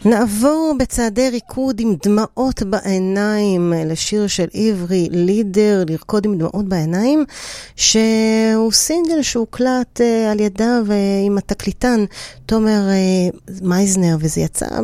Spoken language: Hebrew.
נעבור בצעדי ריקוד עם דמעות בעיניים לשיר של עברי לידר, לרקוד עם דמעות בעיניים, שהוא סינגל שהוקלט על ידה ועם התקליטן תומר מייזנר, וזה יצא